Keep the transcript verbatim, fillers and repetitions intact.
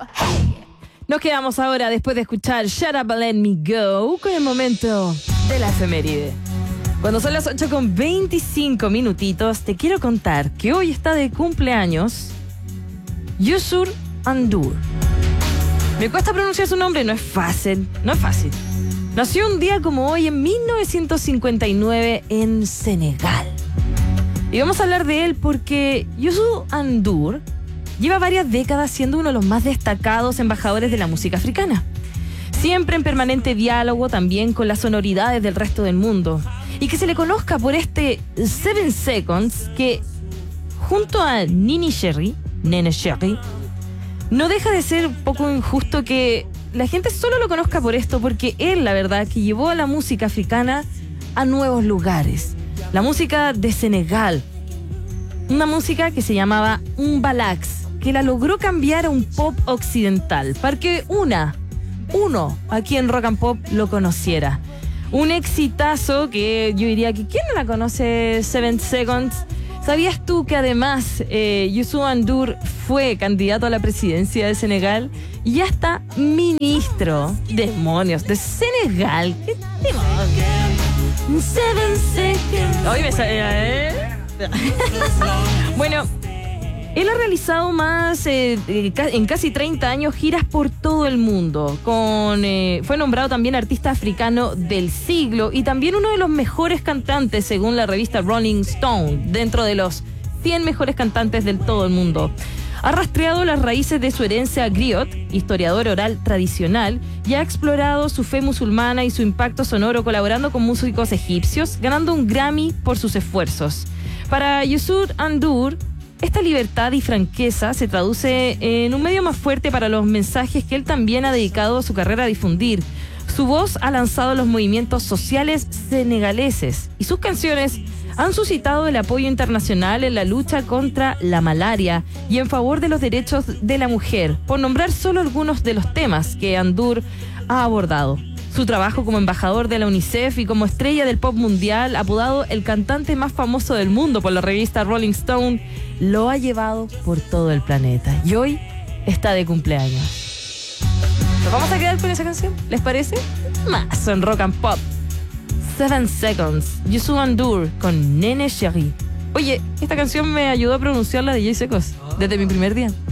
Nos quedamos ahora, después de escuchar Shut Up and Let Me Go, con el momento de la efeméride. Cuando son las ocho con veinticinco minutitos, te quiero contar que hoy está de cumpleaños Yusur Andour. Me cuesta pronunciar su nombre, no es fácil, no es fácil. Nació un día como hoy en mil novecientos cincuenta y nueve en Senegal. Y vamos a hablar de él porque Youssou N'Dour lleva varias décadas siendo uno de los más destacados embajadores de la música africana. Siempre en permanente diálogo también con las sonoridades del resto del mundo. Y que se le conozca por este Seven Seconds que, junto a Nini Cherry, Nene Cherry, no deja de ser un poco injusto que la gente solo lo conozca por esto, porque él, la verdad, que llevó a la música africana a nuevos lugares. La música de Senegal, una música que se llamaba Mbalax, que la logró cambiar a un pop occidental, para que una, uno aquí en Rock and Pop lo conociera. Un exitazo que yo diría que ¿quién no la conoce? Seven Seconds. ¿Sabías tú que además eh, Youssou N'Dour fue candidato a la presidencia de Senegal y ya está ministro, demonios, de Senegal? ¿Qué demonios? Seven Seconds. Hoy me sale, ¿eh? Bueno, él ha realizado más eh, en casi treinta años giras por todo el mundo. Con, eh, fue nombrado también artista africano del siglo y también uno de los mejores cantantes según la revista Rolling Stone, dentro de los cien mejores cantantes del todo el mundo. Ha rastreado las raíces de su herencia griot, historiador oral tradicional, y ha explorado su fe musulmana y su impacto sonoro colaborando con músicos egipcios, ganando un Grammy por sus esfuerzos. Para Youssou N'Dour, esta libertad y franqueza se traduce en un medio más fuerte para los mensajes que él también ha dedicado a su carrera a difundir. Su voz ha lanzado los movimientos sociales senegaleses y sus canciones han suscitado el apoyo internacional en la lucha contra la malaria y en favor de los derechos de la mujer, por nombrar solo algunos de los temas que N'Dour ha abordado. Su trabajo como embajador de la UNICEF y como estrella del pop mundial, apodado el cantante más famoso del mundo por la revista Rolling Stone, lo ha llevado por todo el planeta. Y hoy está de cumpleaños. ¿Nos vamos a quedar con esa canción? ¿Les parece? Más en Rock and Pop. Seven Seconds, Youssou N'Dour con Nene Cherry. Oye, esta canción me ayudó a pronunciar la de Jay Secos desde mi primer día.